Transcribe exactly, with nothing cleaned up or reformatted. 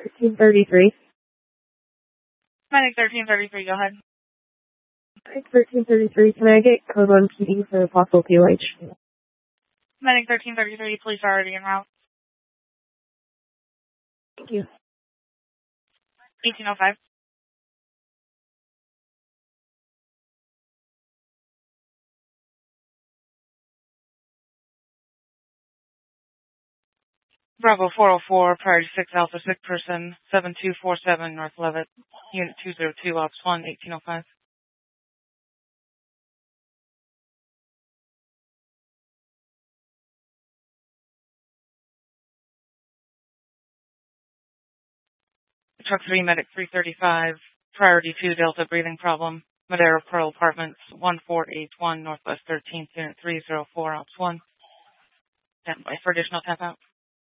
thirteen thirty-three. Medic thirteen thirty-three, go ahead. Medic thirteen thirty-three, can I get code one P D for possible P O H? Medic thirteen thirty-three, police are already en route. Thank you. eighteen oh five. Bravo four oh four, priority six Alpha, sick person, seven two four seven North Levitt, unit two oh two, ops one, eighteen oh five. Truck three, medic three thirty-five, priority two Delta, breathing problem, Madera Pearl Apartments, one four eight one Northwest thirteenth, unit three oh four, ops one. Stand by for additional tap out.